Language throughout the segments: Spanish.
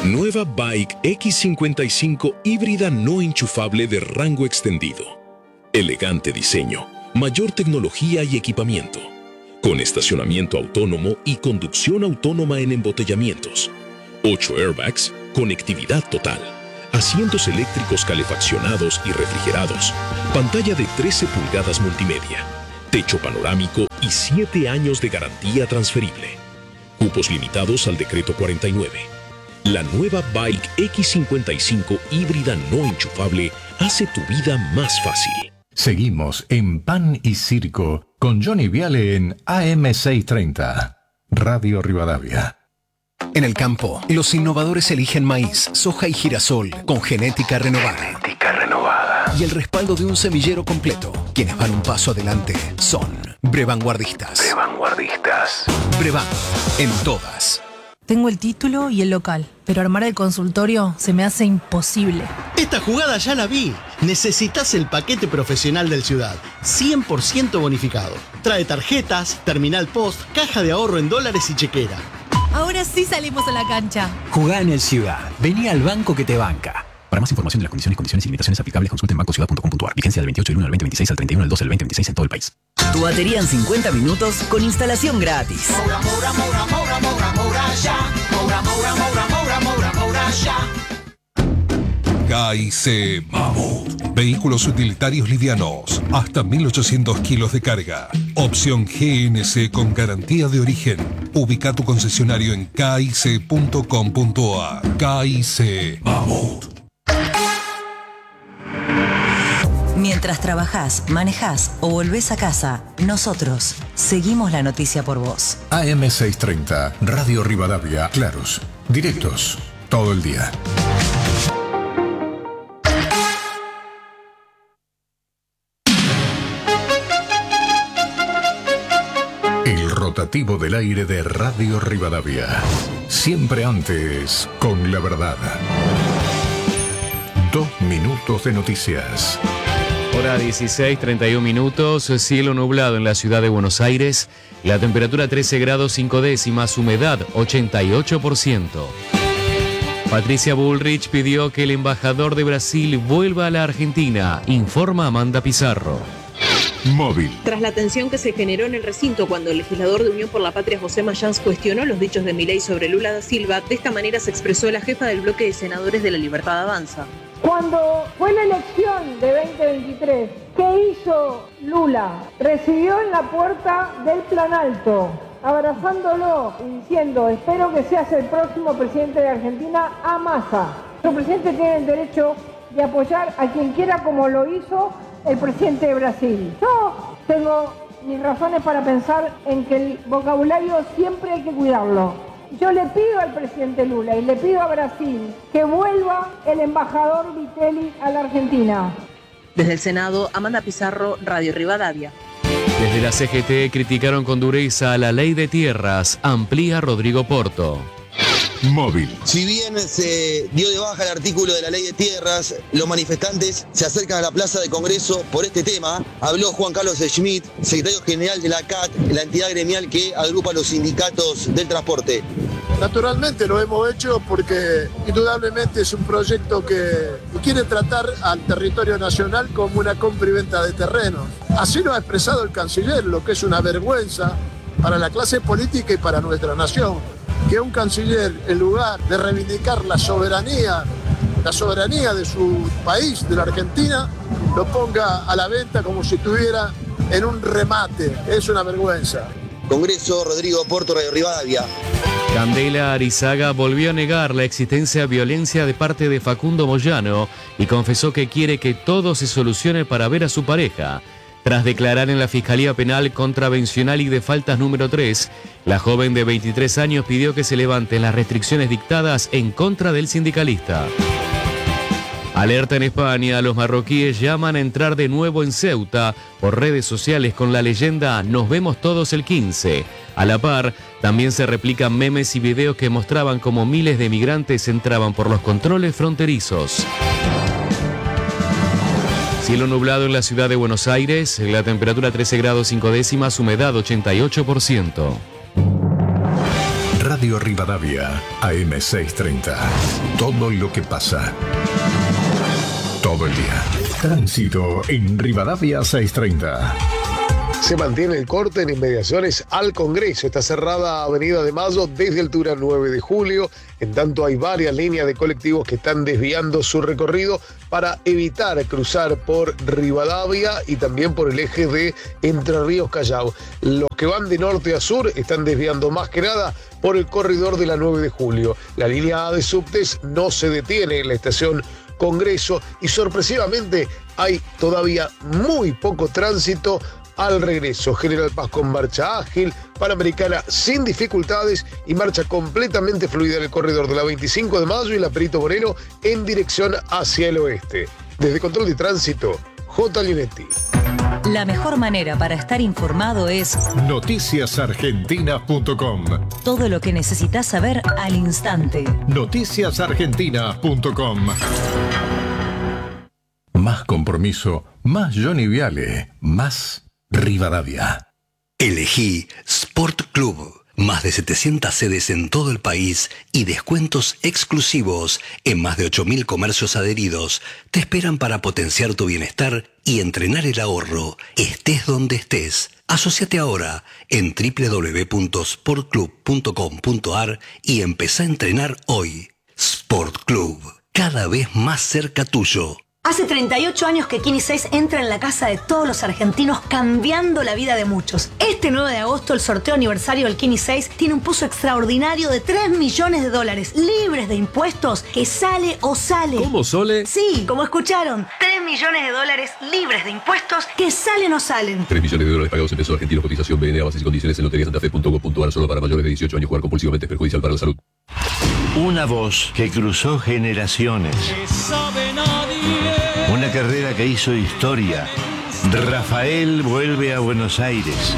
Nueva Bike X55 híbrida no enchufable de rango extendido. Elegante diseño, mayor tecnología y equipamiento. Con estacionamiento autónomo y conducción autónoma en embotellamientos. 8 airbags, conectividad total. Asientos eléctricos calefaccionados y refrigerados. Pantalla de 13 pulgadas multimedia. Techo panorámico y 7 años de garantía transferible. Cupos limitados al decreto 49. La nueva Bike X55 híbrida no enchufable hace tu vida más fácil. Seguimos en Pan y Circo con Johnny Viale en AM630, Radio Rivadavia. En el campo, los innovadores eligen maíz, soja y girasol con genética renovada. Y el respaldo de un semillero completo. Quienes van un paso adelante son Brevanguardistas. Brevan, en todas. Tengo el título y el local, pero armar el consultorio se me hace imposible. Esta jugada ya la vi. Necesitas el paquete profesional del Ciudad, 100% bonificado. Trae tarjetas, terminal post, caja de ahorro en dólares y chequera. Ahora sí salimos a la cancha. Jugá en el Ciudad. Vení al banco que te banca. Para más información de las condiciones y limitaciones aplicables, consulte en bancociudad.com.ar. Vigencia del 28 del 1 al 2026 al 31 del 12 del 2026 en todo el país. Tu batería en 50 minutos con instalación gratis. KIC Mamut. Vehículos utilitarios livianos, hasta 1800 kilos de carga. Opción GNC con garantía de origen. Ubica tu concesionario en kic.com.ar. KIC Mamut. Mientras trabajás, manejás o volvés a casa, nosotros seguimos la noticia por vos. AM630, Radio Rivadavia, claros, directos, todo el día. El rotativo del aire de Radio Rivadavia. Siempre antes, con la verdad. 2 minutos de noticias. Hora 16, 31 minutos, cielo nublado en la ciudad de Buenos Aires, la temperatura 13 grados 5 décimas, humedad 88%. Patricia Bullrich pidió que el embajador de Brasil vuelva a la Argentina, informa Amanda Pizarro. Móvil. Tras la tensión que se generó en el recinto cuando el legislador de Unión por la Patria, José Mayans, cuestionó los dichos de Milei sobre Lula da Silva, de esta manera se expresó la jefa del bloque de senadores de la Libertad Avanza. Cuando fue la elección de 2023, ¿qué hizo Lula? Recibió en la puerta del Planalto, abrazándolo y diciendo: espero que seas el próximo presidente de Argentina, a Massa. Los presidentes tienen el derecho de apoyar a quien quiera, como lo hizo el presidente de Brasil. Yo tengo mis razones para pensar en que el vocabulario siempre hay que cuidarlo. Yo le pido al presidente Lula y le pido a Brasil que vuelva el embajador Vitelli a la Argentina. Desde el Senado, Amanda Pizarro, Radio Rivadavia. Desde la CGT criticaron con dureza la ley de tierras, amplía Rodrigo Porto. Móvil. Si bien se dio de baja el artículo de la ley de tierras, los manifestantes se acercan a la Plaza de Congreso por este tema. Habló Juan Carlos Schmidt, secretario general de la CAT, la entidad gremial que agrupa a los sindicatos del transporte. Naturalmente lo hemos hecho porque indudablemente es un proyecto que quiere tratar al territorio nacional como una compra y venta de terrenos. Así lo ha expresado el canciller, lo que es una vergüenza para la clase política y para nuestra nación. Que un canciller, en lugar de reivindicar la soberanía de su país, de la Argentina, lo ponga a la venta como si estuviera en un remate. Es una vergüenza. Congreso, Rodrigo Porto, Radio Rivadavia. Candela Arizaga volvió a negar la existencia de violencia de parte de Facundo Moyano y confesó que quiere que todo se solucione para ver a su pareja. Tras declarar en la Fiscalía Penal contravencional y de faltas número 3, la joven de 23 años pidió que se levanten las restricciones dictadas en contra del sindicalista. Alerta en España, los marroquíes llaman a entrar de nuevo en Ceuta por redes sociales con la leyenda "Nos vemos todos el 15". A la par, también se replican memes y videos que mostraban cómo miles de migrantes entraban por los controles fronterizos. Cielo nublado en la ciudad de Buenos Aires, la temperatura 13 grados 5 décimas, humedad 88%. Radio Rivadavia, AM630. Todo lo que pasa. Todo el día. Tránsito en Rivadavia 630. Se mantiene el corte en inmediaciones al Congreso. Está cerrada Avenida de Mayo desde altura 9 de julio. En tanto, hay varias líneas de colectivos que están desviando su recorrido para evitar cruzar por Rivadavia y también por el eje de Entre Ríos Callao. Los que van de norte a sur están desviando más que nada por el corredor de la 9 de julio. La línea A de subtes no se detiene en la estación Congreso y sorpresivamente hay todavía muy poco tránsito al regreso. General Paz con marcha ágil, Panamericana sin dificultades y marcha completamente fluida en el corredor de la 25 de mayo y la Perito Moreno en dirección hacia el oeste. Desde Control de Tránsito, J. Linetti. La mejor manera para estar informado es noticiasargentina.com. Todo lo que necesitas saber al instante. Noticiasargentina.com. Más compromiso, más Johnny Viale, más Rivadavia. Elegí Sport Club. Más de 700 sedes en todo el país y descuentos exclusivos en más de 8.000 comercios adheridos te esperan para potenciar tu bienestar y entrenar el ahorro, estés donde estés. Asociate ahora en www.sportclub.com.ar y empezá a entrenar hoy. Sport Club, cada vez más cerca tuyo. Hace 38 años que Kini 6 entra en la casa de todos los argentinos, cambiando la vida de muchos. Este 9 de agosto, el sorteo aniversario del Kini 6 tiene un puzo extraordinario de $3 millones, libres de impuestos, que sale o sale. ¿Cómo, Sole? Sí, como escucharon, $3 millones, libres de impuestos, que salen o salen. $3 millones pagados en pesos argentinos, cotización BNA, bases y condiciones en loteriasantafe.com.ar, solo para mayores de 18 años. Jugar compulsivamente es perjudicial para la salud. Una voz que cruzó generaciones. Una carrera que hizo historia. Rafael vuelve a Buenos Aires.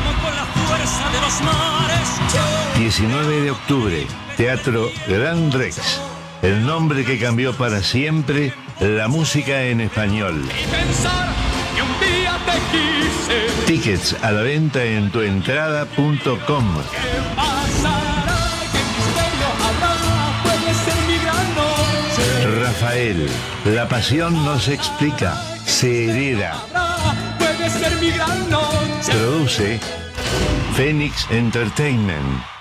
19 de octubre, Teatro Gran Rex. El nombre que cambió para siempre la música en español. Tickets a la venta en tuentrada.com. Rafael, la pasión no se explica, se hereda. Produce Phoenix Entertainment.